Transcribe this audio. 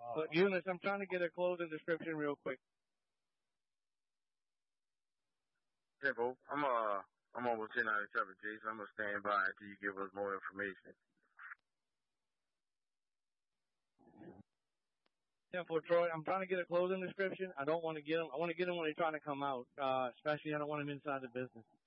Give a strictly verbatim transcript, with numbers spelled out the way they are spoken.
But Eunice, I'm trying to get a closing description real quick. Yeah, bro. I'm uh I'm almost in out of trouble, Jay, so I'm gonna stand by until you give us more information. Yeah, for Troy, I'm trying to get a closing description. I don't want to get them. I want to get them when they're trying to come out. Uh, especially I don't want them inside the business.